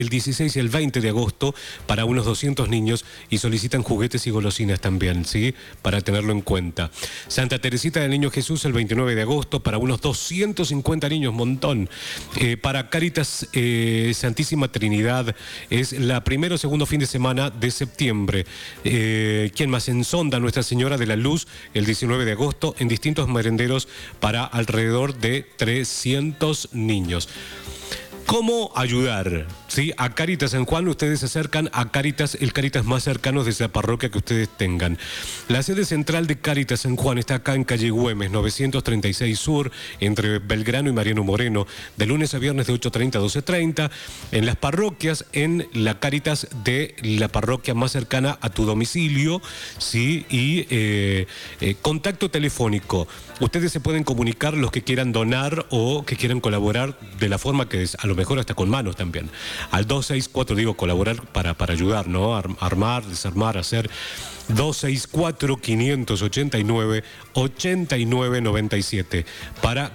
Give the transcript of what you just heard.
el 16 y el 20 de agosto para unos 200 niños y solicitan juguetes y golosinas también, ¿sí? Para tenerlo en cuenta. Santa Teresita del Niño Jesús el 29 de agosto para unos 250 niños, montón. Para Cáritas Santísima Trinidad es la primero o segundo fin de semana de septiembre. ¿Quién más? En Sonda, Nuestra Señora de la Luz el 19 de agosto en distintos merenderos para alrededor de 300 niños. ¿Cómo ayudar? ¿Sí? A Cáritas San Juan, ustedes se acercan a Cáritas, el Cáritas más cercano de esa parroquia que ustedes tengan. La sede central de Cáritas San Juan está acá en calle Güemes, 936 Sur, entre Belgrano y Mariano Moreno, de lunes a viernes de 8:30 a 12:30. En las parroquias, en la Cáritas de la parroquia más cercana a tu domicilio, ¿sí? Y contacto telefónico. Ustedes se pueden comunicar, los que quieran donar o que quieran colaborar de la forma que es, a lo mejor hasta con manos también. Al 264, digo, colaborar para ayudar, ¿no? Armar, desarmar, hacer. 264-589-8997 para